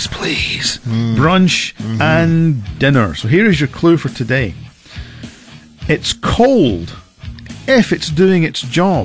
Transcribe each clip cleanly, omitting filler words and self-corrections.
Yes, please. Brunch and dinner. So here is your clue for today. It's cold if it's doing its job.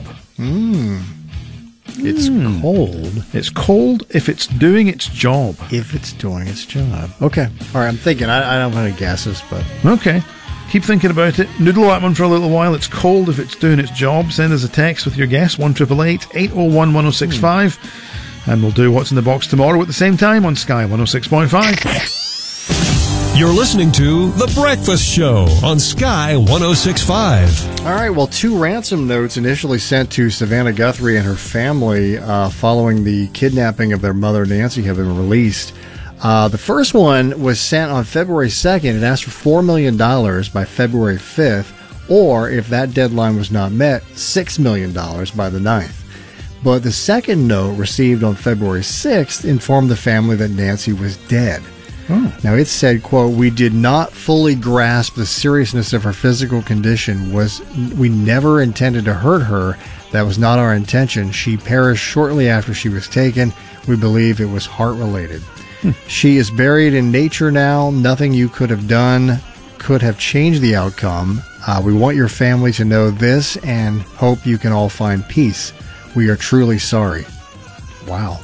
It's cold. It's cold if it's doing its job. If it's doing its job. Okay. All right, I'm thinking. I don't have any guesses, but... Okay. Keep thinking about it. Noodle that one for a little while. It's cold if it's doing its job. Send us a text with your guess, 1-888-801-1065. And we'll do What's in the Box tomorrow at the same time on Sky 106.5. You're listening to The Breakfast Show on Sky 106.5. All right, well, 2 ransom notes initially sent to Savannah Guthrie and her family following the kidnapping of their mother, Nancy, have been released. The first one was sent on February 2nd. It asked for $4 million by February 5th, or if that deadline was not met, $6 million by the 9th. But the second note, received on February 6th, informed the family that Nancy was dead. Oh. Now, it said, quote, "We did not fully grasp the seriousness of her physical condition. We never intended to hurt her. That was not our intention. She perished shortly after she was taken. We believe it was heart-related. She is buried in nature now. Nothing you could have done could have changed the outcome. We want your family to know this and hope you can all find peace. We are truly sorry." Wow.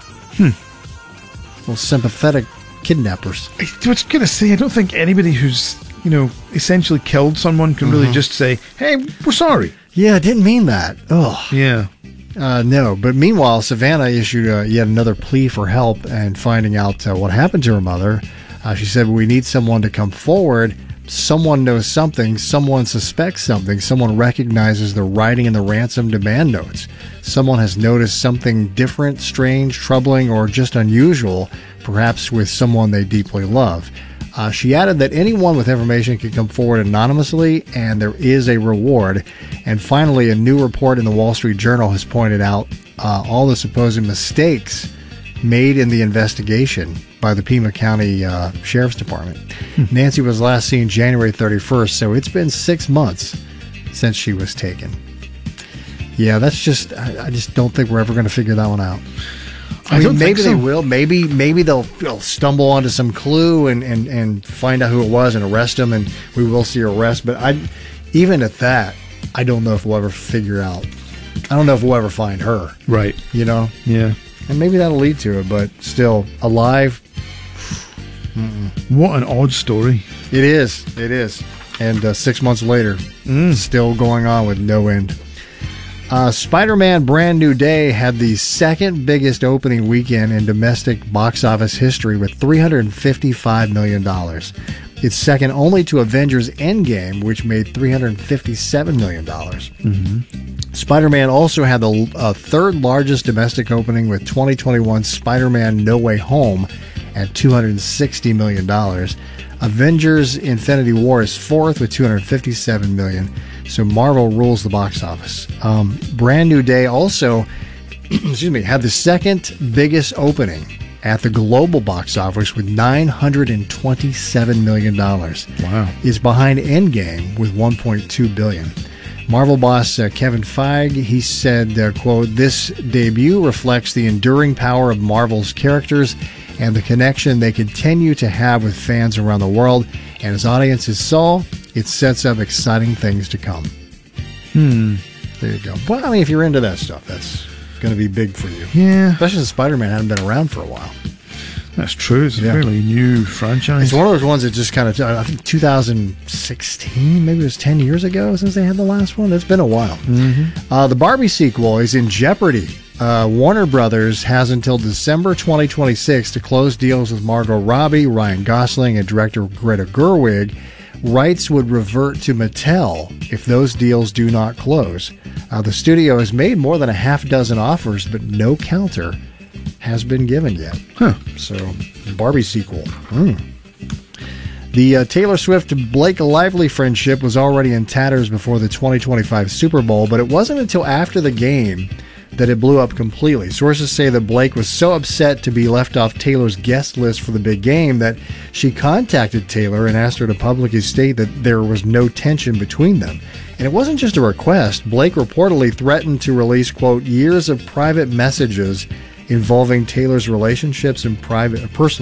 Well, sympathetic kidnappers. I was going to say, I don't think anybody who's, essentially killed someone can really just say, hey, we're sorry. Yeah, I didn't mean that. Oh. Yeah. No, but meanwhile, Savannah issued yet another plea for help and finding out what happened to her mother. She said, "We need someone to come forward. Someone knows something. Someone suspects something. Someone recognizes the writing in the ransom demand notes. Someone has noticed something different, strange, troubling, or just unusual, perhaps with someone they deeply love." She added that anyone with information can come forward anonymously, and there is a reward. And finally, a new report in the Wall Street Journal has pointed out all the supposed mistakes made in the investigation by the Pima County Sheriff's Department. Nancy was last seen January 31st, so it's been 6 months since she was taken. Yeah, that's just, I just don't think we're ever going to figure that one out. I mean, maybe they will. Maybe they'll stumble onto some clue and find out who it was and arrest them, and we will see arrest. But even at that, I don't know if we'll ever figure out. I don't know if we'll ever find her. Right. Yeah. And maybe that'll lead to it, but still, alive. What an odd story. It is. And 6 months later, still going on with no end. Spider-Man Brand New Day had the second biggest opening weekend in domestic box office history with $355 million. It's second only to Avengers Endgame, which made $357 million. Spider-Man also had the third largest domestic opening with 2021 Spider-Man No Way Home at $260 million. Avengers Infinity War is fourth with $257 million. So Marvel rules the box office. Brand New Day also had the second biggest opening at the global box office with $927 million. Wow. It's behind Endgame with $1.2 billion. Marvel boss Kevin Feige, he said, quote, "This debut reflects the enduring power of Marvel's characters and the connection they continue to have with fans around the world. And as audiences saw, it sets up exciting things to come." There you go. Well, I mean, if you're into that stuff, that's going to be big for you. Yeah. Especially since Spider-Man hadn't been around for a while. That's true. It's a fairly new franchise. It's one of those ones that just kind of, I think 2016, maybe it was 10 years ago since they had the last one. It's been a while. The Barbie sequel is in jeopardy. Warner Brothers has until December 2026 to close deals with Margot Robbie, Ryan Gosling, and director Greta Gerwig. Rights would revert to Mattel if those deals do not close. The studio has made more than a half dozen offers, but no counter has been given yet. So, Barbie sequel. The Taylor Swift-Blake Lively friendship was already in tatters before the 2025 Super Bowl, but it wasn't until after the game that it blew up completely. Sources say that Blake was so upset to be left off Taylor's guest list for the big game that she contacted Taylor and asked her to publicly state that there was no tension between them. And it wasn't just a request. Blake reportedly threatened to release, quote, years of private messages involving Taylor's relationships and personal